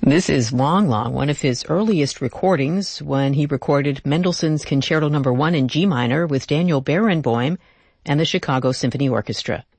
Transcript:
This is Long Long, one of his earliest recordings when he recorded Mendelssohn's Concerto No. 1 in G minor with Daniel Barenboim and the Chicago Symphony Orchestra.